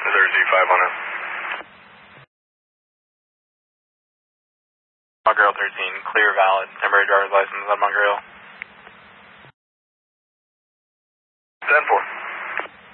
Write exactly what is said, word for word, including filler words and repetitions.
there Z five on it. Bunker Hill thirteen, clear valid, temporary driver's license on Bunker Hill.